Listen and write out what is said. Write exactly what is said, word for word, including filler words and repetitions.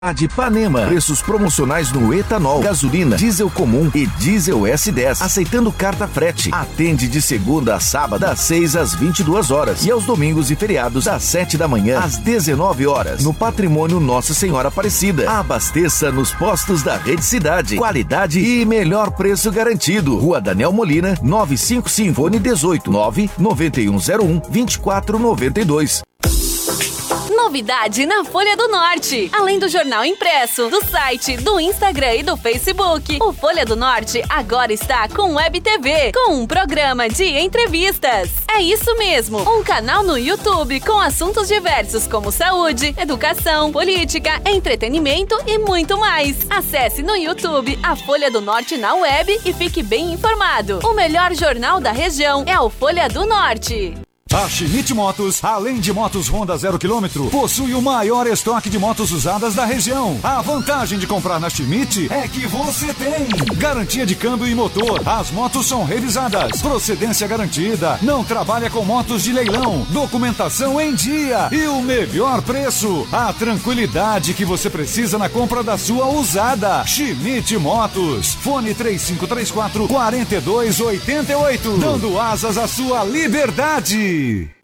de Ipanema. Preços promocionais no etanol, gasolina, diesel comum e diesel S dez. Aceitando carta frete. Atende de segunda a sábado, das seis às vinte e duas horas. E aos domingos e feriados, das sete da manhã às dezenove horas. No Patrimônio Nossa Senhora Aparecida. Abasteça nos postos da Rede Cidade. Qualidade e melhor preço garantido. Rua Daniel Molina, novecentos e cinquenta e cinco, fone dezoito, nove nove um zero um, vinte e quatro noventa e dois. Novidade na Folha do Norte. Além do jornal impresso, do site, do Instagram e do Facebook, o Folha do Norte agora está com Web T V, com um programa de entrevistas. É isso mesmo, um canal no YouTube com assuntos diversos como saúde, educação, política, entretenimento e muito mais. Acesse no YouTube a Folha do Norte na web e fique bem informado. O melhor jornal da região é o Folha do Norte. A Schmidt Motos, além de motos Honda zero quilômetro, possui o maior estoque de motos usadas da região. A vantagem de comprar na Schmidt é que você tem garantia de câmbio e motor. As motos são revisadas, procedência garantida, não trabalha com motos de leilão, documentação em dia e o melhor preço. A tranquilidade que você precisa na compra da sua usada. Schmidt Motos. Fone três cinco três quatro, quatro dois oito oito, dando asas à sua liberdade.